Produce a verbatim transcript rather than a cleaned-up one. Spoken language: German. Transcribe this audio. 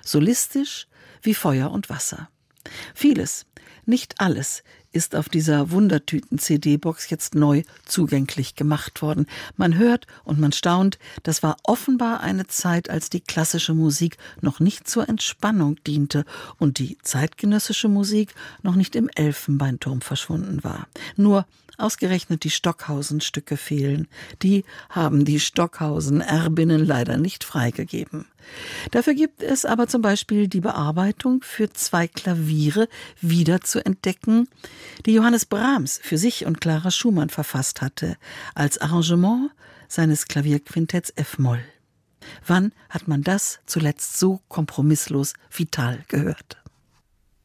solistisch wie Feuer und Wasser. Vieles, nicht alles, ist auf dieser Wundertüten-C D-Box jetzt neu zugänglich gemacht worden. Man hört und man staunt, das war offenbar eine Zeit, als die klassische Musik noch nicht zur Entspannung diente und die zeitgenössische Musik noch nicht im Elfenbeinturm verschwunden war. Nur ausgerechnet die Stockhausen-Stücke fehlen. Die haben die Stockhausen-Erbinnen leider nicht freigegeben. Dafür gibt es aber zum Beispiel die Bearbeitung für zwei Klaviere wieder zu entdecken, die Johannes Brahms für sich und Clara Schumann verfasst hatte, als Arrangement seines Klavierquintetts F-Moll. Wann hat man das zuletzt so kompromisslos vital gehört?